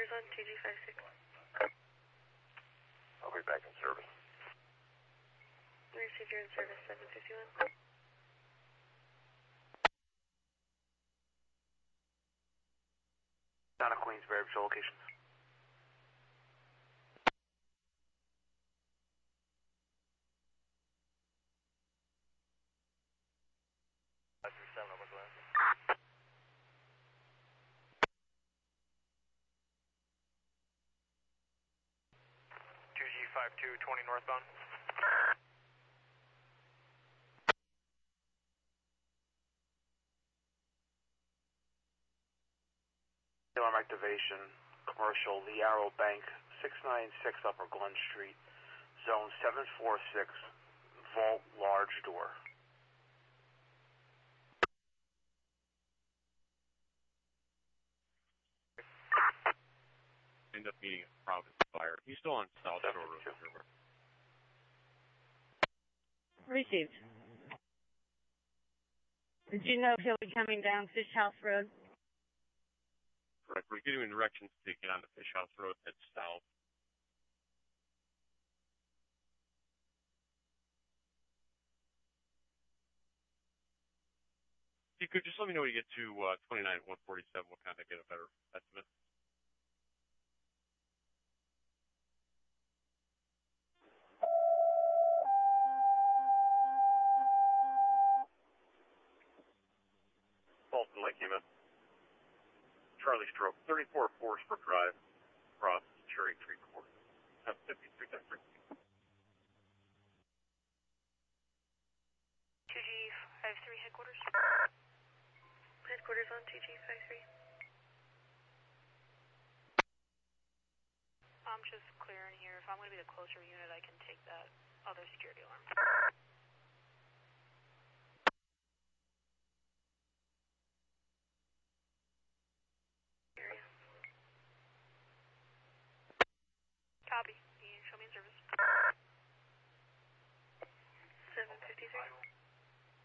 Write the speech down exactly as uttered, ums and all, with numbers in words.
Headquarters on T G five six. I'll be back in service. Received your in service seven fifty-one. Down at Queensbury, show location. five three seven over Glen. two G five two twenty northbound. Alarm activation, commercial, the Arrow Bank, six nine six Upper Glen Street, zone seven four six, vault large door. End up meeting a Providence fire. He's still on South Shore Road. Received. Did you know he'll be coming down Fish House Road? Correct. We're giving directions to get on the Fish House Road, head south. If you could just let me know when you get to uh, twenty-nine one forty-seven, we'll kind of get a better estimate. Fulton Lake Unit. Charlie Stroke, thirty-four Forestbrook Drive, across Cherry Tree Court. Have fifty-three district. two G five three headquarters. Headquarters on T G five three. I'm just clearing here. If I'm going to be the closer unit, I can take that other security alarm. Area. Copy. You show me in service. seven fifty-three.